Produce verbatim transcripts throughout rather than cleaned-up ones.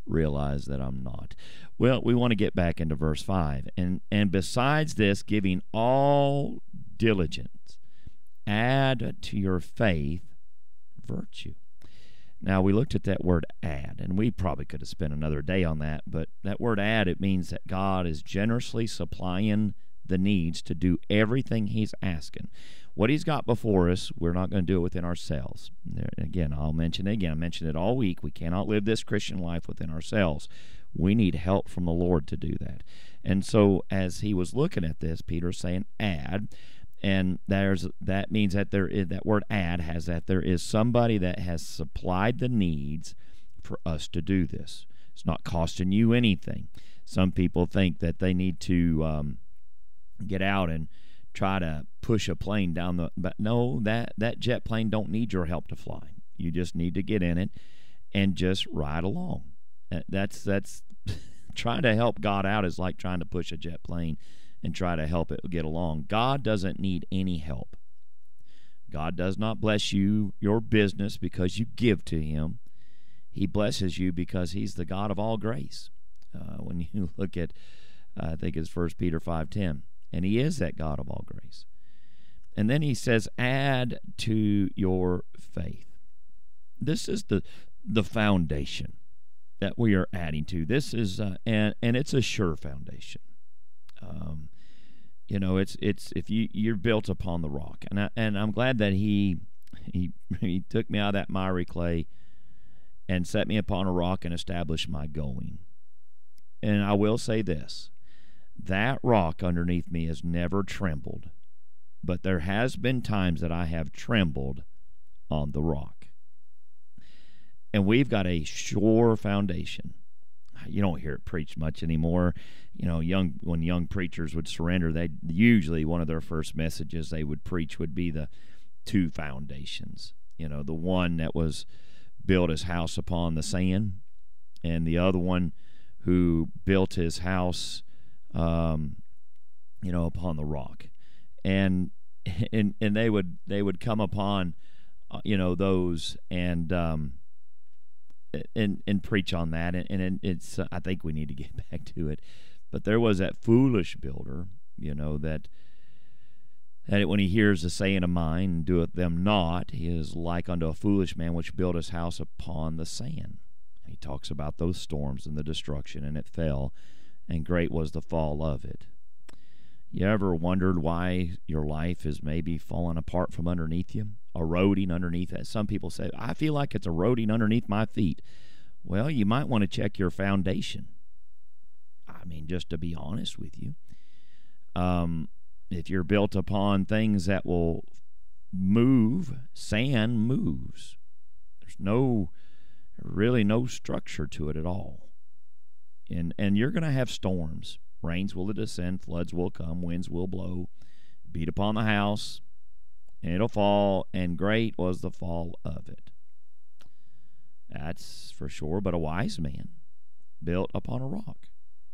realize that I'm not. Well, we want to get back into verse five. And, and besides this, giving all diligence, add to your faith virtue. Now, we looked at that word add, and we probably could have spent another day on that, but that word add, it means that God is generously supplying the needs to do everything he's asking. What he's got before us, we're not going to do it within ourselves. Again, I'll mention it again. I mentioned it all week. We cannot live this Christian life within ourselves. We need help from the Lord to do that. And so as he was looking at this, Peter's saying add, and there's that means that there is, that word add has that there is somebody that has supplied the needs for us to do this. It's not costing you anything. Some people think that they need to um, get out and try to push a plane down the, but no, that, that jet plane don't need your help to fly. You just need to get in it and just ride along. That's, that's trying to help God out is like trying to push a jet plane and try to help it get along. God doesn't need any help. God does not bless you, your business, because you give to him. He blesses you because he's the God of all grace. Uh, when you look at, uh, I think it's First Peter five ten, and he is that God of all grace. And then he says, add to your faith. This is the the foundation that we are adding to. This is, uh, and and it's a sure foundation. Um, you know, it's it's if you you're built upon the rock, and I, and I'm glad that he he he took me out of that miry clay and set me upon a rock and established my going. And I will say this: that rock underneath me has never trembled, but there has been times that I have trembled on the rock. And we've got a sure foundation. You don't hear it preached much anymore. You know, young when young preachers would surrender, they usually one of their first messages they would preach would be the two foundations. You know, the one that was built his house upon the sand, and the other one who built his house, um, you know, upon the rock. And and and they would they would come upon, uh, you know, those and. Um, And, and preach on that, and, and it's uh, I think we need to get back to it. But there was that foolish builder, you know, that that when he hears the saying of mine, doeth them not, he is like unto a foolish man which built his house upon the sand. He talks about those storms and the destruction, and it fell, and great was the fall of it. You ever wondered why your life is maybe falling apart from underneath you? Eroding underneath it. Some people say, I feel like it's eroding underneath my feet. Well, you might want to check your foundation. I mean, just to be honest with you. Um, if you're built upon things that will move, sand moves. There's no, really no structure to it at all. And, and you're going to have storms. Rains will descend, floods will come, winds will blow, beat upon the house, and it'll fall, and great was the fall of it. That's for sure, but a wise man built upon a rock.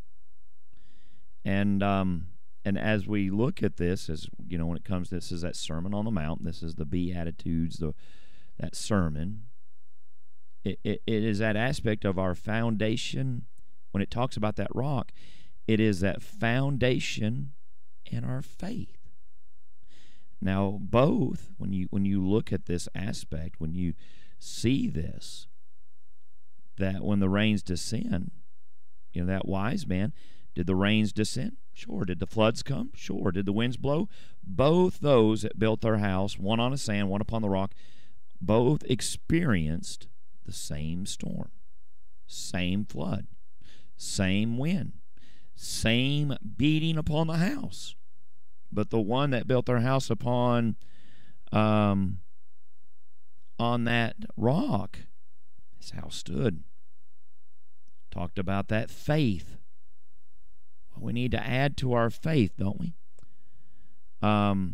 And um, and as we look at this, as you know, when it comes, this is that Sermon on the Mount, this is the Beatitudes, the that sermon. It, it, it is that aspect of our foundation. When it talks about that rock, it is that foundation in our faith. Now, both, when you when you look at this aspect, when you see this, that when the rains descend, you know, that wise man, did the rains descend? Sure. Did the floods come? Sure. Did the winds blow? Both those that built their house, one on the sand, one upon the rock, both experienced the same storm, same flood, same wind, same beating upon the house. But the one that built their house upon um, on that rock, his house stood. Talked about that faith. Well, we need to add to our faith, don't we? Um.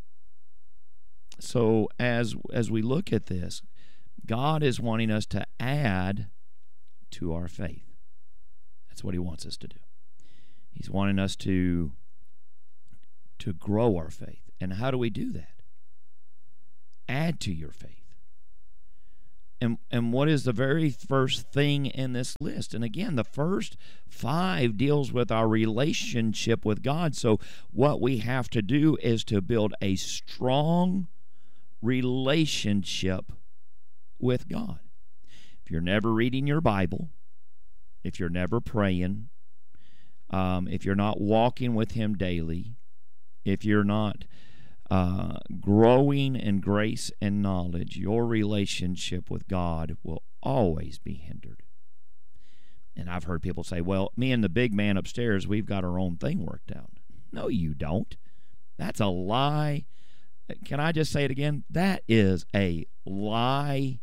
So as as we look at this, God is wanting us to add to our faith. That's what he wants us to do. He's wanting us to to grow our faith. And how do we do that? Add to your faith. And, and what is the very first thing in this list? And again, the first five deals with our relationship with God. So what we have to do is to build a strong relationship with God. If you're never reading your Bible, if you're never praying, um, if you're not walking with Him daily, if you're not Uh, growing in grace and knowledge, your relationship with God will always be hindered. And I've heard people say, well, me and the big man upstairs, we've got our own thing worked out. No, you don't. That's a lie. Can I just say it again? That is a lie.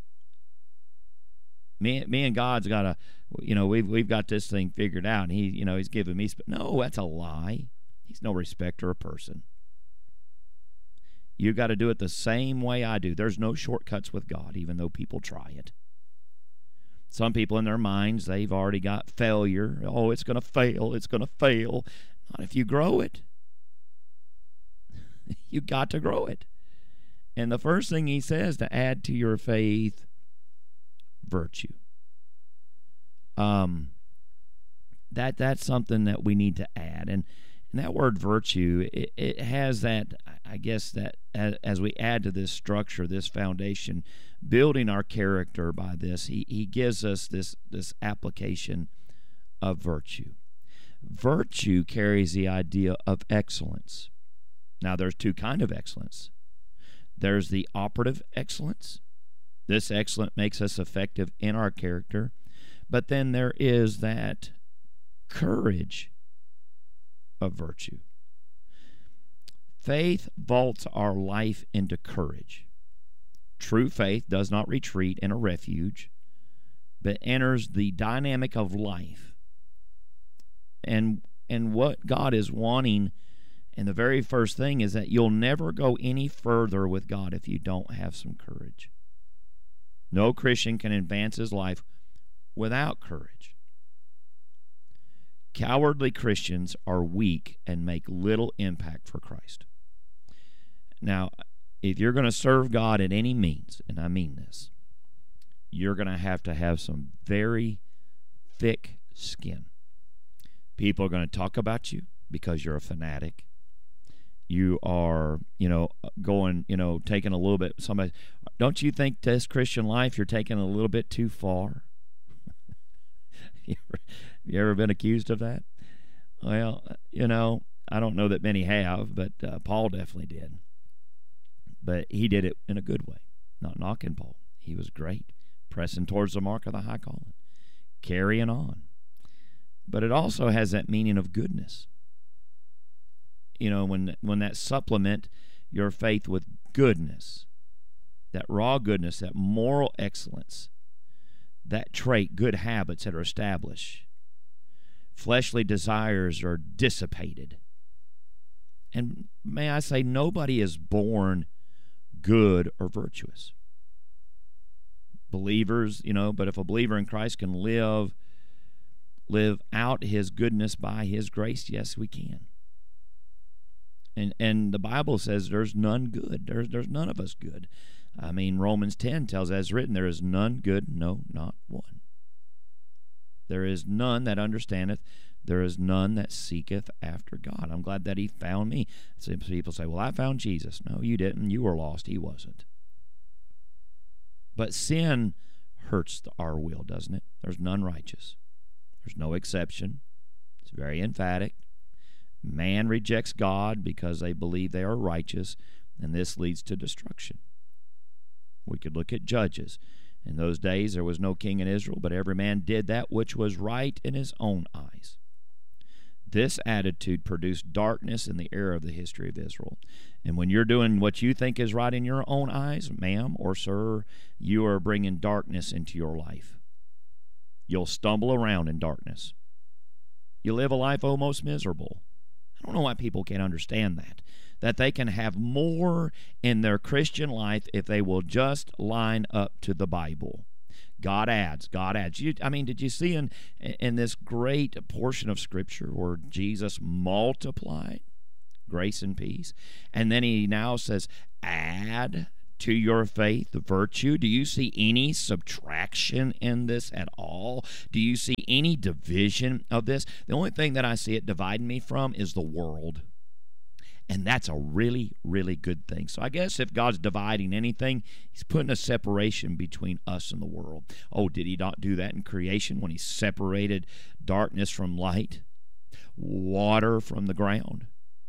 Me, me and God's got a, you know, we've we've got this thing figured out. And he, you know, He's giving me. No, that's a lie. He's no respecter of person. You got to do it the same way I do. There's no shortcuts with God, even though people try it. Some people in their minds, they've already got failure. Oh, it's going to fail. It's going to fail. Not if you grow it. You got to grow it. And the first thing He says, to add to your faith, virtue. Um, that that's something that we need to add. And And that word virtue, it, it has that, I guess, that as, as we add to this structure, this foundation, building our character by this, he, he gives us this, this application of virtue. Virtue carries the idea of excellence. Now, there's two kinds of excellence. There's the operative excellence. This excellence makes us effective in our character. But then there is that courage of virtue. Faith vaults our life into courage. True faith does not retreat in a refuge, but enters the dynamic of life. And and what God is wanting, and the very first thing is that you'll never go any further with God if you don't have some courage. No Christian can advance his life without courage. Cowardly Christians are weak and make little impact for Christ. Now, if you're going to serve God in any means, and I mean this, you're going to have to have some very thick skin. People are going to talk about you because you're a fanatic. You are, you know, going, you know, taking a little bit, somebody, don't you think this Christian life you're taking a little bit too far? you ever, you ever been accused of that? Well, you know, I don't know that many have, but uh, Paul definitely did. But he did it in a good way. Not knocking Paul. He was great, pressing towards the mark of the high calling, carrying on. But it also has that meaning of goodness. You know, when when that supplement your faith with goodness, that raw goodness, that moral excellence, that trait, good habits that are established, fleshly desires are dissipated. And may I say, nobody is born good or virtuous. Believers, you know, but if a believer in Christ can live live out his goodness by his grace, yes, we can. And and the Bible says there's none good. There's there's none of us good. I mean, Romans ten tells, as written, there is none good, no, not one. There is none that understandeth. There is none that seeketh after God. I'm glad that he found me. Some people say, well, I found Jesus. No, you didn't. You were lost. He wasn't. But sin hurts our will, doesn't it? There's none righteous. There's no exception. It's very emphatic. Man rejects God because they believe they are righteous, and this leads to destruction. We could look at Judges. In those days there was no king in Israel, but every man did that which was right in his own eyes. This attitude produced darkness in the era of the history of Israel. And when you're doing what you think is right in your own eyes, ma'am or sir, you are bringing darkness into your life. You'll stumble around in darkness. You live a life almost miserable. I don't know why people can't understand that. That they can have more in their Christian life if they will just line up to the Bible. God adds, God adds. You, I mean, did you see in, in this great portion of Scripture where Jesus multiplied grace and peace? And then he now says, add to your faith virtue? Do you see any subtraction in this at all? Do you see any division of this? The only thing that I see it dividing me from is the world. And that's a really, really good thing. So I guess if God's dividing anything, he's putting a separation between us and the world. Oh, did he not do that in creation when he separated darkness from light, water from the ground?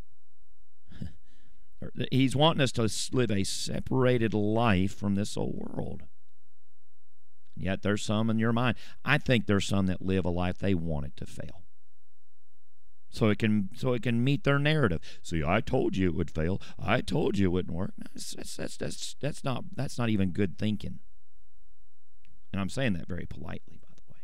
He's wanting us to live a separated life from this old world. Yet there's some in your mind. I think there's some that live a life they want it to fail. So it can so it can meet their narrative. See, I told you it would fail. I told you it wouldn't work. That's, that's, that's, that's, that's, not, that's not even good thinking. And I'm saying that very politely, by the way.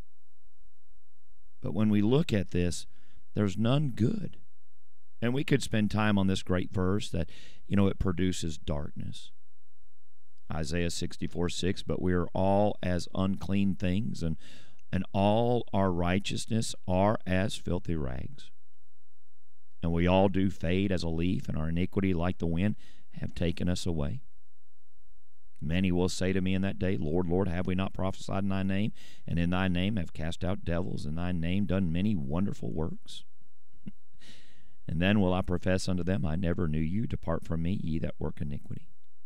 But when we look at this, there's none good. And we could spend time on this great verse that, you know, it produces darkness. Isaiah sixty-four six, but we are all as unclean things, and, and all our righteousness are as filthy rags. And we all do fade as a leaf, and our iniquity, like the wind, have taken us away. Many will say to me in that day, Lord, Lord, have we not prophesied in thy name, and in thy name have cast out devils, in thy name done many wonderful works? And then will I profess unto them, I never knew you. Depart from me, ye that work iniquity.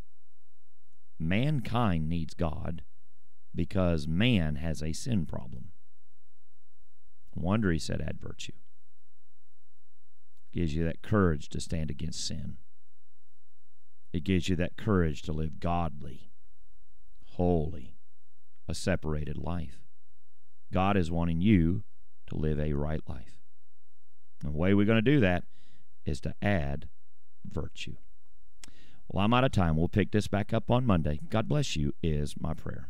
Mankind needs God because man has a sin problem. No wonder he said, add virtue. It gives you that courage to stand against sin. It gives you that courage to live godly, holy, a separated life. God is wanting you to live a right life. And the way we're going to do that is to add virtue. Well, I'm out of time. We'll pick this back up on Monday. God bless you is my prayer.